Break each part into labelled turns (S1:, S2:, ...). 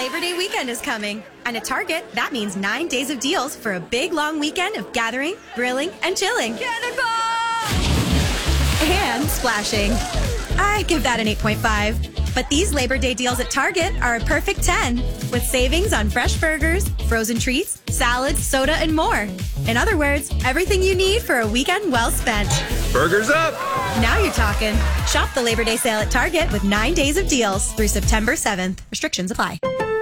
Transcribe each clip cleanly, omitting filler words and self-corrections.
S1: Labor Day weekend is coming. And at Target, that means 9 days of deals for a big, long weekend of gathering, grilling, and chilling. Cannonball! And splashing. I give that an 8.5. But these Labor Day deals at Target are a perfect 10, with savings on fresh burgers, frozen treats, salads, soda, and more. In other words, everything you need for a weekend well spent.
S2: Burgers up!
S1: Now you're talking. Shop the Labor Day sale at Target with 9 days of deals through September 7th. Restrictions apply.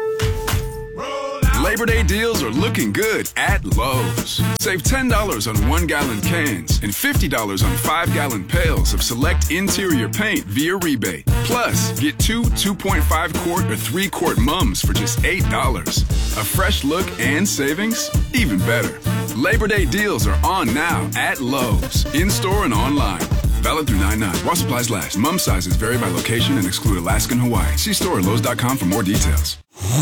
S3: Labor Day deals are looking good at Lowe's. Save $10 on 1-gallon cans and $50 on 5-gallon pails of select interior paint via rebate. Plus, get 2 2.5-quart or 3-quart mums for just $8. A fresh look and savings? Even better. Labor Day deals are on now at Lowe's, in-store and online. Valid through 9/9. While supplies last. Mum sizes vary by location and exclude Alaska and Hawaii. See store at Lowe's.com for more details.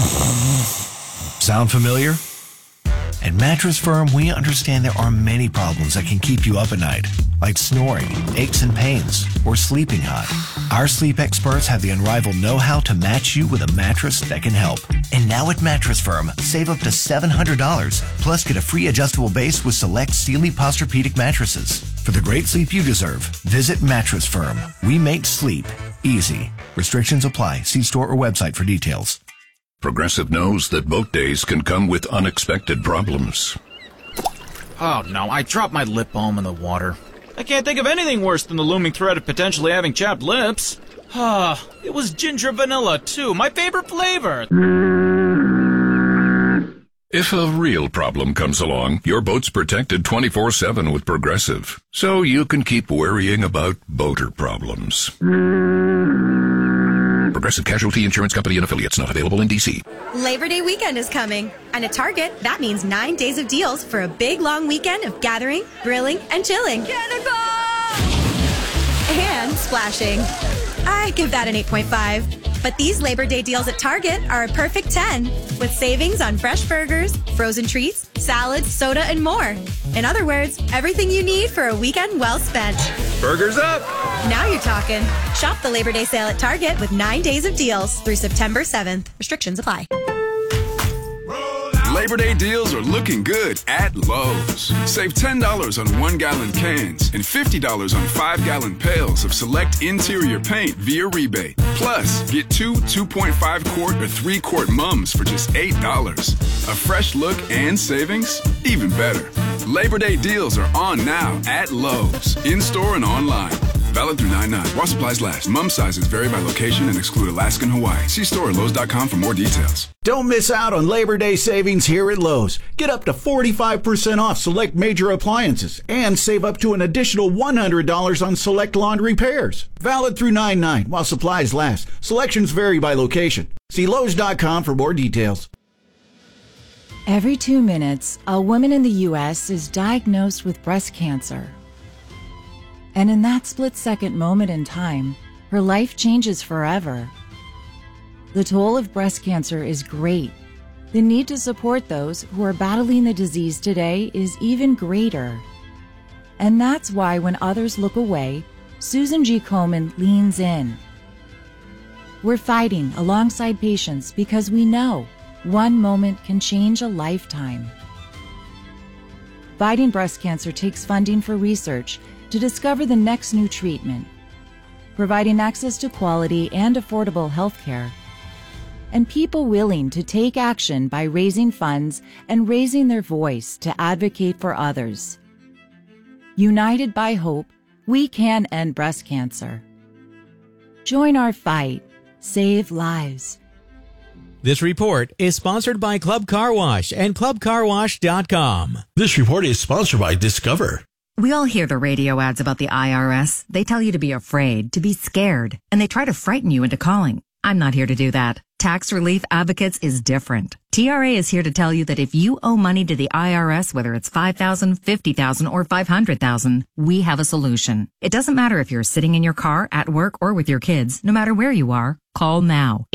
S4: Sound familiar? At Mattress Firm, we understand there are many problems that can keep you up at night, like snoring, aches and pains, or sleeping hot. Our sleep experts have the unrivaled know-how to match you with a mattress that can help. And now at Mattress Firm, save up to $700, plus get a free adjustable base with select Sealy Posturepedic mattresses. For the great sleep you deserve, visit Mattress Firm. We make sleep easy. Restrictions apply. See store or website for details.
S5: Progressive knows that boat days can come with unexpected problems.
S6: Oh no, I dropped my lip balm in the water. I can't think of anything worse than the looming threat of potentially having chapped lips. It was ginger vanilla too, my favorite flavor.
S5: If a real problem comes along, your boat's protected 24/7 with Progressive, so you can keep worrying about boater problems. Progressive Casualty Insurance Company and Affiliates, not available in D.C.
S1: Labor Day weekend is coming. And at Target, that means 9 days of deals for a big, long weekend of gathering, grilling, and chilling. Cannonball! And splashing. I give that an 8.5. But these Labor Day deals at Target are a perfect 10, with savings on fresh burgers, frozen treats, salads, soda, and more. In other words, everything you need for a weekend well spent.
S2: Burgers up!
S1: Now you're talking. Shop the Labor Day sale at Target with 9 days of deals through September 7th. Restrictions apply.
S3: Labor Day deals are looking good at Lowe's. Save $10 on 1-gallon cans and $50 on 5-gallon pails of select interior paint via rebate. Plus, get 2 2.5-quart or 3-quart mums for just $8. A fresh look and savings? Even better. Labor Day deals are on now at Lowe's, in-store and online. Valid through 9/9. While supplies last. Mum sizes vary by location and exclude Alaska and Hawaii. See store at Lowe's.com for more details.
S7: Don't miss out on Labor Day savings here at Lowe's. Get up to 45% off select major appliances and save up to an additional $100 on select laundry repairs. Valid through 9/9 while supplies last. Selections vary by location. See Lowe's.com for more details.
S8: Every 2 minutes, a woman in the U.S. is diagnosed with breast cancer. And in that split-second moment in time, her life changes forever. The toll of breast cancer is great. The need to support those who are battling the disease today is even greater. And that's why when others look away, Susan G. Komen leans in. We're fighting alongside patients because we know one moment can change a lifetime. Fighting breast cancer takes funding for research to discover the next new treatment, providing access to quality and affordable health care, and people willing to take action by raising funds and raising their voice to advocate for others. United by hope, we can end breast cancer. Join our fight. Save lives.
S9: This report is sponsored by Club Car Wash and ClubCarWash.com.
S10: This report is sponsored by Discover.
S11: We all hear the radio ads about the IRS. They tell you to be afraid, to be scared, and they try to frighten you into calling. I'm not here to do that. Tax Relief Advocates is different. TRA is here to tell you that if you owe money to the IRS, whether it's $5,000, $50,000, or $500,000, we have a solution. It doesn't matter if you're sitting in your car, at work, or with your kids. No matter where you are, call now.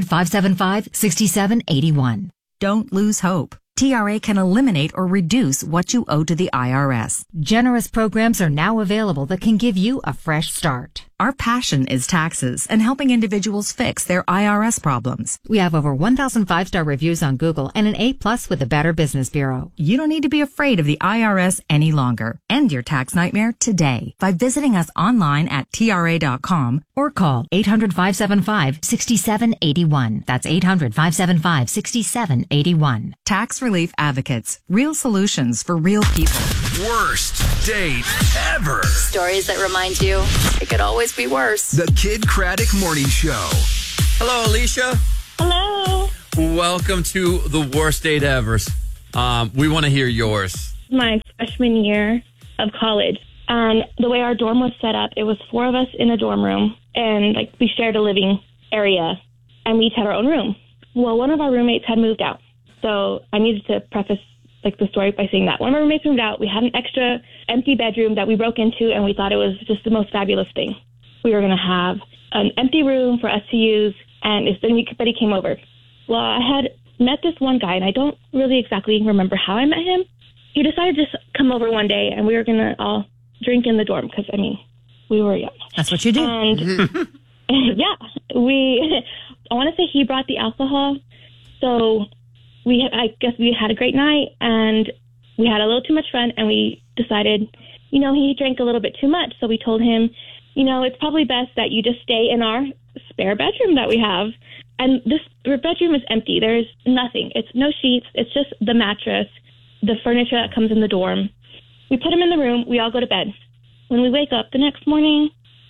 S11: 800-575-6781. Don't lose hope. TRA can eliminate or reduce what you owe to the IRS. Generous programs are now available that can give you a fresh start. Our passion is taxes and helping individuals fix their IRS problems. We have over 1,000 5-star reviews on Google and an A+ with the Better Business Bureau. You don't need to be afraid of the IRS any longer. End your tax nightmare today by visiting us online at TRA.com or call 800-575-6781. That's 800-575-6781. Tax Relief Advocates. Real solutions for real people.
S12: Worst date ever.
S13: Stories that remind you it could always be worse.
S12: The Kid Craddock Morning Show.
S14: Hello, Alicia.
S15: Hello.
S14: Welcome to the worst date ever. We want to hear yours.
S15: My freshman year of college. And the way our dorm was set up, it was 4 of us in a dorm room. And like we shared a living area. And we each had our own room. Well, one of our roommates had moved out. So I needed to preface the story by saying that. One of our roommates moved out. We had an extra empty bedroom that we broke into, and we thought it was just the most fabulous thing. We were going to have an empty room for us to use, and everybody came over. Well, I had met this one guy, and I don't really exactly remember how I met him. He decided to just come over one day, and we were going to all drink in the dorm because, we were young.
S16: That's what you do.
S15: And, yeah, I want to say he brought the alcohol, so I guess we had a great night, and we had a little too much fun, and we decided, he drank a little bit too much. So we told him, it's probably best that you just stay in our spare bedroom that we have. And this bedroom is empty. There's nothing. It's no sheets. It's just the mattress, the furniture that comes in the dorm. We put him in the room. We all go to bed. When we wake up the next morning,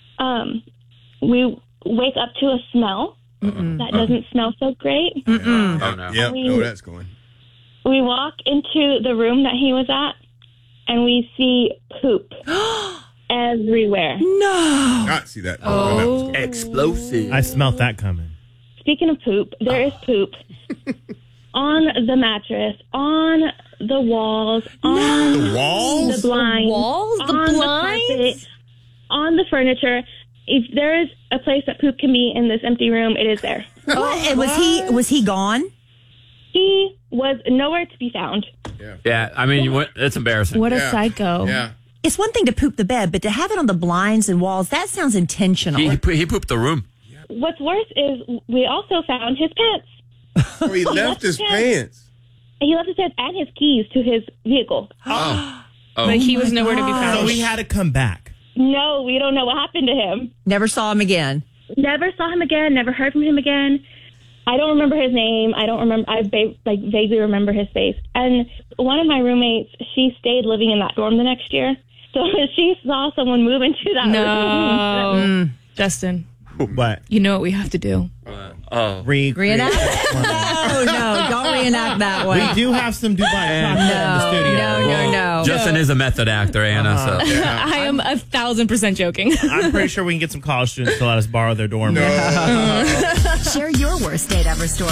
S15: we wake up to a smell. That doesn't smell so great.
S2: Oh, no. Yep, that's going.
S15: We walk into the room that he was at, and we see poop everywhere.
S16: No.
S2: I see that.
S14: Oh. Explosive.
S17: I smelled that coming.
S15: Speaking of poop, there is poop on the mattress, on the walls, on
S2: the walls?
S15: the blinds,
S16: the blinds?
S15: carpet, on the furniture. If there is a place that poop can be in this empty room, it is there.
S16: And was he gone?
S15: He was nowhere to be found.
S14: Yeah, it's embarrassing.
S18: What a psycho.
S2: Yeah.
S16: It's one thing to poop the bed, but to have it on the blinds and walls, that sounds intentional.
S14: He pooped the room.
S15: What's worse is we also found his pants.
S2: Oh, he left his pants.
S15: He left his pants and his keys to his vehicle.
S18: But he was nowhere to be found.
S17: So we had to come back.
S15: No, we don't know what happened to him.
S16: Never saw him again.
S15: Never saw him again. Never heard from him again. I don't remember his name. I don't remember. I vaguely remember his face. And one of my roommates, she stayed living in that dorm the next year. So she saw someone move into that room.
S18: No. Justin.
S17: What?
S18: You know what we have to do.
S16: Reenact? No, don't reenact that one.
S17: We do have some Dubai chocolate in the studio.
S16: No.
S14: Justin is a method actor, Anna. So.
S18: I am 1,000% joking.
S17: I'm pretty sure we can get some college students to let us borrow their dorm.
S13: Share your worst date ever story.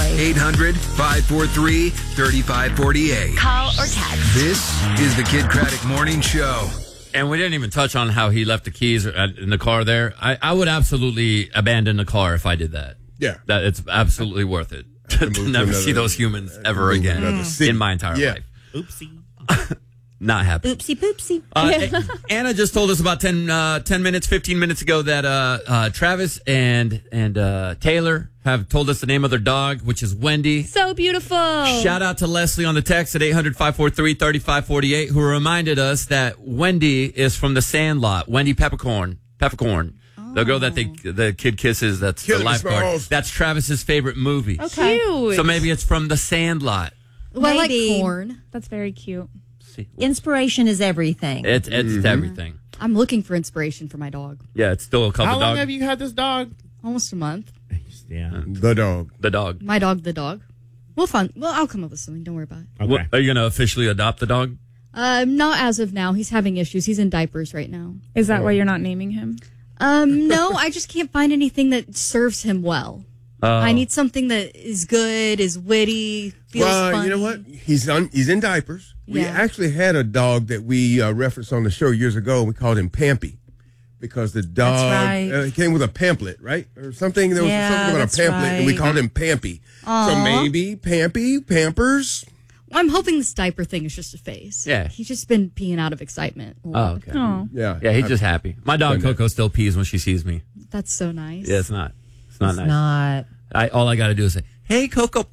S12: 800-543-3548.
S13: Call or text.
S12: This is the Kid Craddock Morning Show.
S14: And we didn't even touch on how he left the keys in the car there. I would absolutely abandon the car if I did that.
S2: Yeah.
S14: That it's absolutely worth it to never see those humans ever again in my entire life.
S17: Oopsie.
S14: Not happy.
S16: Oopsie poopsie.
S14: Anna just told us about 15 minutes ago that Travis and Taylor have told us the name of their dog, which is Wendy.
S18: So beautiful.
S14: Shout out to Leslie on the text at 800-543-3548, who reminded us that Wendy is from The Sandlot. Wendy Peppercorn. The girl that the kid kisses, that's the lifeguard. That's Travis's favorite movie.
S18: Oh, cute.
S14: So maybe it's from The Sandlot.
S18: Well, I like
S16: Maybe.
S18: corn. That's very cute.
S16: Inspiration is everything.
S14: It's everything.
S19: I'm looking for inspiration for my dog.
S14: Yeah, it's still a couple
S17: How
S14: dog.
S17: long have you had this dog?
S19: Almost a month.
S17: Yeah.
S2: The dog.
S14: The dog.
S19: My dog, the dog. Well, I'll come up with something. Don't worry about it.
S17: Okay.
S14: Are you going to officially adopt the dog?
S19: Not as of now. He's having issues. He's in diapers right now.
S18: Is that why you're not naming him?
S19: No, I just can't find anything that serves him well. I need something that is good, is witty, feels funny.
S2: You know what? He's in diapers. We actually had a dog that we referenced on the show years ago. We called him Pampy because the dog came with a pamphlet, right? Or something. There was something about a pamphlet, and we called him Pampy. So maybe Pampy, Pampers.
S19: I'm hoping this diaper thing is just a phase.
S14: Yeah.
S19: He's just been peeing out of excitement.
S14: Oh, okay.
S18: Oh,
S14: Yeah, he's just happy. My dog Coco still pees when she sees me.
S19: that's so nice.
S14: Yeah, it's not nice.
S16: Not.
S14: All I got to do is say, "Hey, Coco,"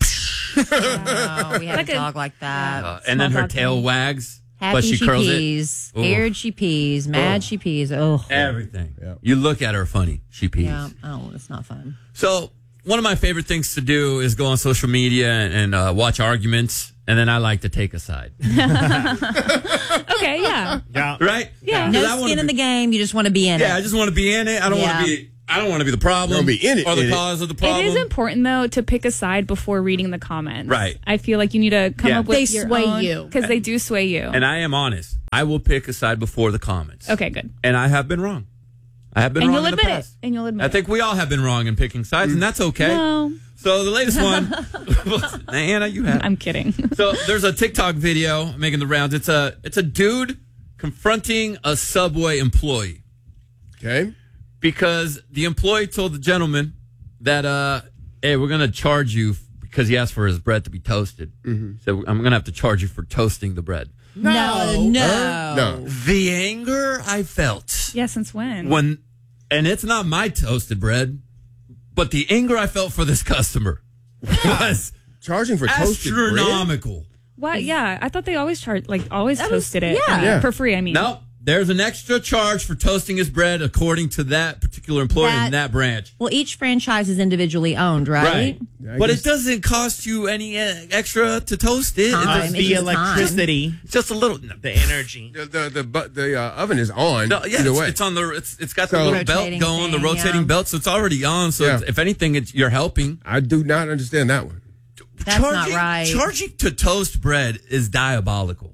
S16: Oh, we had a dog like that.
S14: and then her
S18: dog
S14: tail
S18: thing.
S14: wags,
S16: Happy
S14: but she curls
S16: pees.
S14: it.
S16: Scared she pees. Mad she pees. Oh.
S14: Everything.
S2: Yeah.
S14: You look at her funny. She pees.
S16: Yeah. Oh, it's not fun.
S14: So one of my favorite things to do is go on social media and watch arguments, and then I like to take a side.
S18: Okay, yeah.
S17: Yeah.
S14: Right?
S18: Yeah.
S14: 'Cause I
S16: No
S14: wanna
S16: skin in
S14: be-
S16: the game. You just want to be in it.
S14: Yeah, I just want to be in it. I don't want to be. I don't want to be the problem.
S2: Don't be in it,
S14: or the
S2: in it.
S14: cause of the problem.
S18: It is important though to pick a side before reading the comments.
S14: Right.
S18: I feel like you need to come
S14: Yeah.
S18: up with
S19: They
S18: your
S19: sway
S18: own,
S19: you.
S18: because they do sway you.
S14: And I am honest. I will pick a side before the comments.
S18: Okay, good.
S14: And I have been wrong. I have been
S18: And
S14: wrong
S18: you'll
S14: in the
S18: admit it.
S14: past.
S18: And you'll admit
S14: I think we all have been wrong in picking sides, and that's okay.
S18: No.
S14: So the latest one, Anna, you have.
S18: I'm kidding.
S14: So there's a TikTok video making the rounds. It's a dude confronting a Subway employee.
S2: Okay.
S14: Because the employee told the gentleman that, hey, we're going to charge you because he asked for his bread to be toasted. So I'm going to have to charge you for toasting the bread.
S2: No.
S14: The anger I felt
S18: Yeah, since when?
S14: and it's not my toasted bread, but the anger I felt for this customer was
S2: Charging for toasted bread?
S14: astronomical.
S18: What? Yeah, I thought they always toasted it.
S16: yeah.
S2: Yeah.
S18: For free, I mean.
S14: No, there's an extra charge for toasting his bread according to that particular employee in that branch.
S16: Well, each franchise is individually owned, right?
S2: Yeah, I
S14: But
S2: guess-
S14: it doesn't cost you any extra to toast it.
S16: Time.
S14: It's
S16: It's
S17: The
S16: just
S17: electricity,
S14: just a little.
S17: the energy.
S2: The oven is on.
S14: No, yeah,
S2: either way.
S14: it's on the. It's got the
S2: So-
S14: little belt
S16: Rotating
S14: going, the
S16: thing,
S14: rotating
S16: yeah.
S14: belt, so it's already on. So
S2: Yeah.
S14: if anything, you're helping.
S2: I do not understand that one.
S16: That's not right.
S14: Charging to toast bread is diabolical.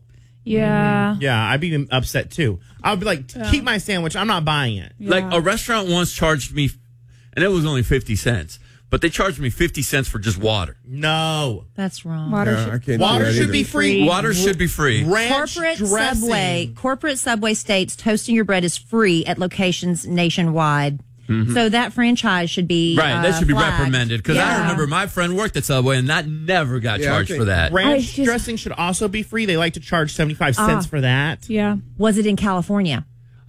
S18: Yeah.
S17: Yeah, I'd be upset too. I'd be like, keep my sandwich. I'm not buying it.
S14: Like a restaurant once charged me, and it was only 50 cents, but they charged me 50 cents for just water.
S17: No.
S16: That's wrong.
S18: Water
S2: Yeah,
S18: should-
S2: I can't
S17: Water
S2: do that
S17: should
S2: either.
S17: be free.
S14: Water should be free.
S17: Ranch
S16: Corporate
S17: dressing.
S16: Subway states toasting your bread is free at locations nationwide. So that franchise should be
S14: Right, that should be
S16: flagged.
S14: reprimanded because I
S16: Yeah.
S14: remember my friend worked at Subway and that never got
S2: Yeah, I
S14: charged
S2: think
S14: for that.
S17: Ranch dressing should also be free. They like to charge 75 cents for that.
S18: Yeah.
S16: Was it in California?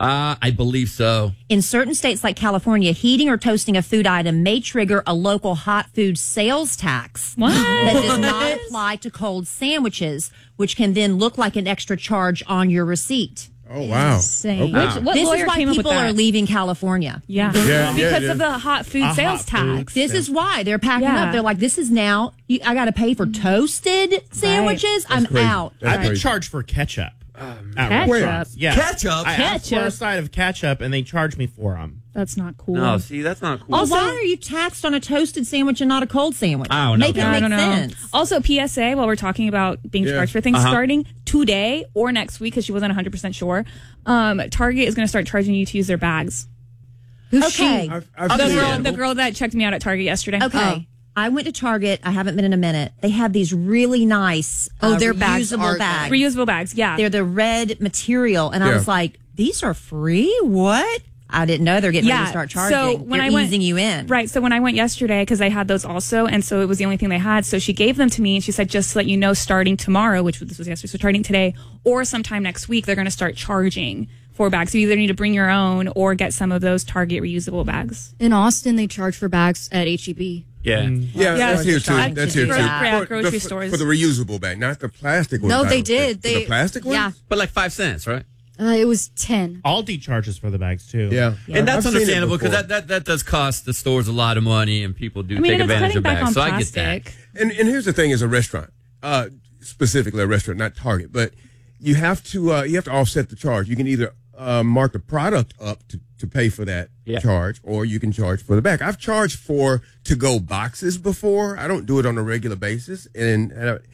S14: I believe so.
S16: In certain states like California, heating or toasting a food item may trigger a local hot food sales tax.
S18: What?
S16: That does not apply to cold sandwiches, which can then look like an extra charge on your receipt.
S2: Oh, wow.
S19: Insane.
S2: Okay.
S18: What
S16: This
S18: lawyer
S16: is why
S18: came up with
S16: people
S18: that?
S16: are leaving California.
S18: Yeah.
S2: Yeah,
S18: because
S2: yeah.
S18: of the hot food
S17: A
S18: sales
S17: hot food.
S18: tax.
S16: This is why they're packing
S18: Yeah.
S16: up. They're like, this is now, I got to pay for toasted sandwiches. I'm
S2: crazy.
S16: out.
S2: That's
S17: I've been
S2: crazy.
S17: charged for ketchup. At
S18: Ketchup?
S17: restaurants. Yeah.
S14: Ketchup?
S17: I asked for a
S18: Ketchup?
S17: side of ketchup, and they charged me for them.
S18: That's not cool.
S14: No, see, that's not cool.
S16: Also, why are you taxed on a toasted sandwich and not a cold sandwich?
S14: I don't know.
S16: Make it
S14: Yeah,
S18: I
S16: make
S18: don't know.
S16: sense.
S18: Also, PSA, while we're talking about being
S2: Yeah.
S18: charged for things,
S14: Uh-huh.
S18: starting today or next week, because she wasn't 100% sure, Target is going to start charging you to use their bags.
S16: Who's
S18: Okay.
S2: I've
S18: The
S2: seen
S18: girl,
S2: that.
S18: the girl that checked me out at Target yesterday.
S16: Okay. I went to Target. I haven't been in a minute. They have these really nice
S19: their bags
S16: reusable
S19: are
S16: bags.
S18: Reusable bags, yeah.
S16: They're the red material. And I
S2: Yeah.
S16: was like, these are free? What? I didn't know they're getting ready
S18: Yeah,
S16: to start charging.
S18: so when
S16: They're
S18: I went-
S16: easing you in.
S18: Right. So when I went yesterday, because I had those also, and so it was the only thing they had. So she gave them to me, and she said, just to let you know, starting tomorrow, which this was yesterday, so starting today, or sometime next week, they're going to start charging for bags. So you either need to bring your own or get some of those Target reusable bags.
S19: In Austin, they charge for bags at HEB.
S14: Yeah.
S2: Yeah,
S18: Yeah,
S2: that's here too.
S16: I
S2: That's
S16: should
S2: here
S16: do
S2: too.
S16: that.
S18: Yeah,
S2: For-
S18: grocery
S2: the-
S18: stores.
S2: For the reusable bag, not the plastic one.
S19: No, they did.
S2: For the plastic one?
S19: Yeah.
S14: But like 5 cents, right?
S19: It was 10.
S17: Aldi charges for the bags too.
S2: Yeah.
S14: And that's
S2: I've seen it
S14: understandable because
S2: before.
S14: that does cost the stores a lot of money and people do
S18: I mean,
S14: take
S18: and it's
S14: advantage
S18: cutting
S14: of
S18: back
S14: bags.
S18: on
S14: So I get that.
S18: plastic.
S2: And here's the thing: as a restaurant, specifically a restaurant, not Target, but you have to offset the charge. You can either mark the product up to pay for that charge, or you can charge for the bag. I've charged for to-go boxes before. I don't do it on a regular basis, and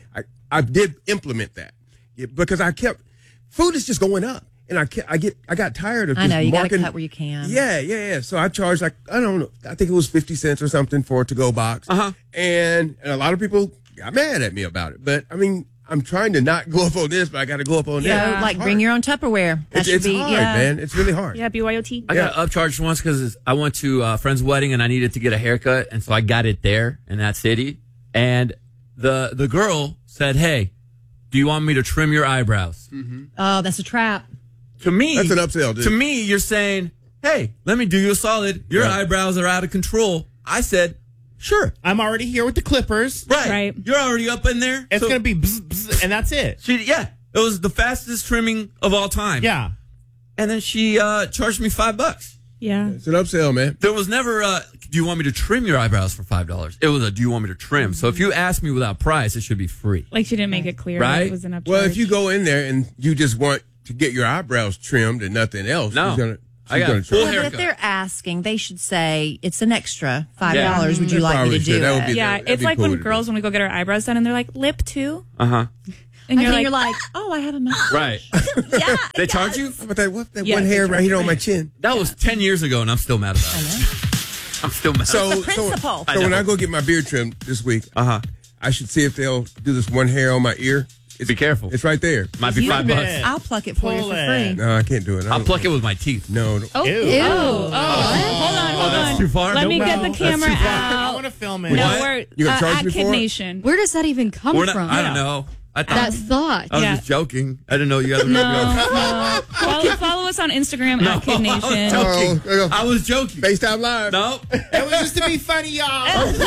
S2: I did implement that because I kept food is just going up. And I got tired of
S16: I
S2: just
S16: know, you got to
S2: marking.
S16: cut where you can.
S2: Yeah. So I charged like, I don't know, I think it was 50 cents or something for a to-go box. And a lot of people got mad at me about it. But I mean, I'm trying to not go up on this, but I got to go up on that.
S16: So, like, bring your own Tupperware. That should
S2: It's
S16: be,
S2: hard,
S16: yeah.
S2: man. It's really hard.
S18: Yeah, BYOT.
S14: I got upcharged once because I went to a friend's wedding and I needed to get a haircut, and so I got it there in that city. And the girl said, "Hey, do you want me to trim your eyebrows?
S16: Oh, that's a trap.
S14: To me,
S2: that's an upsell, dude.
S14: To me, you're saying, hey, let me do you a solid. Your eyebrows are out of control. I said, sure.
S17: I'm already here with the clippers.
S14: Right. You're already up in there.
S17: It's going to be bzz, bzz, and that's it.
S14: It was the fastest trimming of all time.
S17: Yeah.
S14: And then she charged me $5.
S18: Yeah.
S2: It's an upsell, man.
S14: There was never do you want me to trim your eyebrows for $5? It was do you want me to trim? So if you ask me without price, it should be free.
S18: Like she didn't make it clear
S14: right?
S18: that it was an upcharge.
S2: Well, if you go in there and you just want to get your eyebrows trimmed and nothing else,
S14: no.
S2: she's gonna
S16: Well,
S2: charge.
S16: but if they're asking, they should say it's an extra $5. Would you
S2: They
S16: like me
S2: probably
S16: to do
S2: should. That would
S16: it?
S2: be-
S18: yeah,
S2: that'd
S18: it's
S2: be
S18: like
S2: cool
S18: when
S2: to do.
S18: girls when we go get our eyebrows done and they're like lip too,
S14: Uh-huh.
S18: and
S16: you're like, oh, I have a mustache.
S14: Right.
S16: Yeah.
S14: They charge you?
S2: How about that? What that
S18: Yes,
S2: one
S18: they
S2: hair
S18: charge
S2: right here
S18: me.
S2: on my chin?
S14: That was 10 years ago, and I'm still mad about it. I'm still mad.
S2: So
S16: principle.
S2: So when I go get my beard trimmed this week, I should see if they'll do this one hair on my ear.
S14: Be careful.
S2: It's right there.
S14: Might be $5.
S16: I'll pluck it for you for free.
S2: No, I can't do it.
S14: I'll pluck it with my teeth.
S2: No.
S18: Oh,
S17: Ew.
S18: ew. Hold on.
S14: That's too far?
S18: Let me
S14: Nope.
S18: get the
S14: That's
S18: camera
S14: too far.
S17: I
S18: out.
S17: want to film it.
S18: No,
S14: What?
S18: we're
S2: You gonna charge
S18: at
S2: me
S18: Kid
S2: for it?
S18: Nation.
S19: Where does that even come
S14: We're not,
S19: from?
S14: I don't know. I thought
S19: That thought.
S14: I was
S18: Yeah.
S14: just joking. I didn't know you guys were going to
S18: No. Follow us on Instagram at Kid Nation.
S14: joking. I was joking.
S2: FaceTime Live.
S14: No.
S17: It was just to be funny, y'all.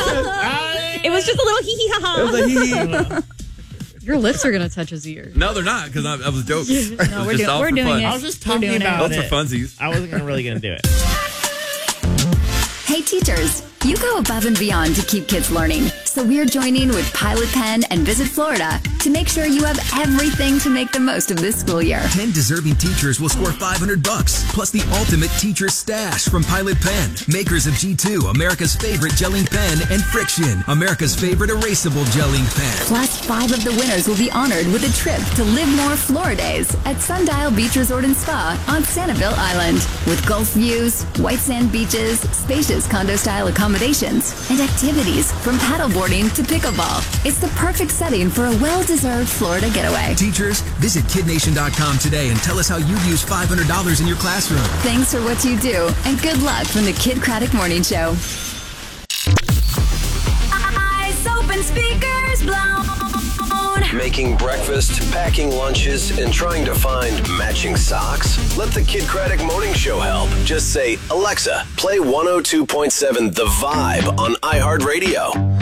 S18: It was just a little hee hee ha ha.
S14: It was a hee.
S19: Your lips are going to touch his ear.
S14: No, they're not, because I was joking.
S18: No,
S14: It was
S18: we're
S14: just all for
S18: doing
S14: fun.
S18: it.
S17: I was just
S18: We're
S17: talking
S18: doing it.
S17: about
S14: Those
S17: it.
S14: are funsies.
S17: I wasn't really going to do it.
S13: Hey teachers, you go above and beyond to keep kids learning. So we're joining with Pilot Pen and Visit Florida to make sure you have everything to make the most of this school year.
S12: 10 deserving teachers will score $500, plus the ultimate teacher stash from Pilot Pen, makers of G2, America's favorite gelling pen, and Friction, America's favorite erasable gelling pen.
S13: Plus, 5 of the winners will be honored with a trip to Live More Floridays at Sundial Beach Resort and Spa on Sanibel Island. With Gulf views, white sand beaches, spacious condo-style accommodations, and activities from paddleboarding to pickleball. It's the perfect setting for a well-deserved Florida getaway.
S12: Teachers, visit KidNation.com today and tell us how you use $500 in your classroom.
S13: Thanks for what you do, and good luck from the Kid Craddock Morning Show. Eyes open, speakers blown.
S20: Making breakfast, packing lunches, and trying to find matching socks? Let the Kid Craddock Morning Show help. Just say, Alexa, play 102.7 The Vibe on iHeartRadio.